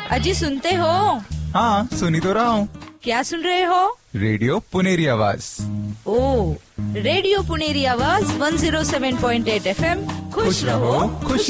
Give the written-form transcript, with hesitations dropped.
अजी सुनते हो? हाँ सुनी तो रहा हूँ। क्या सुन रहे हो? रेडियो पुनेरी आवाज। ओ, रेडियो पुनेरी आवाज 107.8 FM। खुश रहो खुश